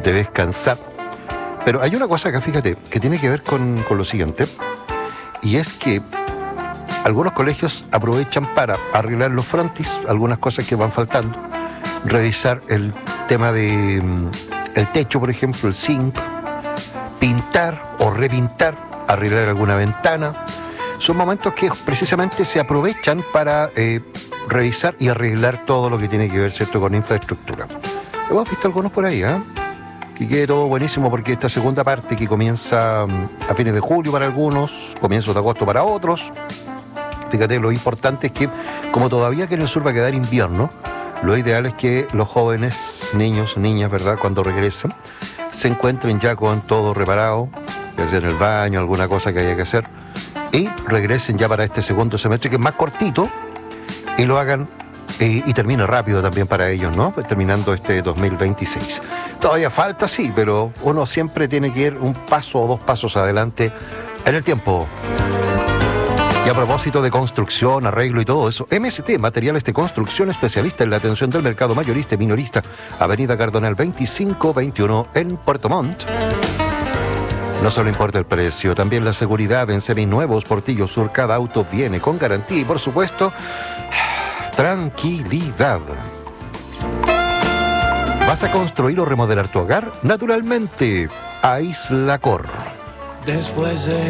de descansar. Pero hay una cosa que, fíjate, que tiene que ver con lo siguiente, y es que algunos colegios aprovechan para arreglar los frontis, algunas cosas que van faltando, revisar el tema de el techo, por ejemplo, el zinc, pintar o repintar, arreglar alguna ventana. Son momentos que precisamente se aprovechan para revisar y arreglar todo lo que tiene que ver, ¿cierto?, con infraestructura. Hemos visto algunos por ahí, ¿eh? Y quede todo buenísimo porque esta segunda parte que comienza a fines de julio para algunos, comienzos de agosto para otros. Fíjate, lo importante es que, como todavía que en el sur va a quedar invierno, lo ideal es que los jóvenes, niños, niñas, ¿verdad?, cuando regresen, se encuentren ya con todo reparado, ya sea en el baño, alguna cosa que haya que hacer, y regresen ya para este segundo semestre, que es más cortito, y lo hagan y termine rápido también para ellos, ¿no? Pues terminando este 2026. Todavía falta, sí, pero uno siempre tiene que ir un paso o dos pasos adelante en el tiempo. Y a propósito de construcción, arreglo y todo eso, MST, Materiales de Construcción, especialista en la atención del mercado mayorista y minorista, Avenida Cardonal 2521 en Puerto Montt. No solo importa el precio, también la seguridad. En seminuevos Portillo Sur, cada auto viene con garantía y, por supuesto, tranquilidad. ¿Vas a construir o remodelar tu hogar? Naturalmente, Aislacor. Después de